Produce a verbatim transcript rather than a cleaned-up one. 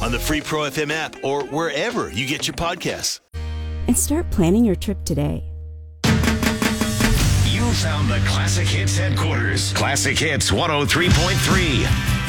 on the Free Pro F M app or wherever you get your podcasts. And start planning your trip today. You found the Classic Hits headquarters. Classic Hits one oh three point three.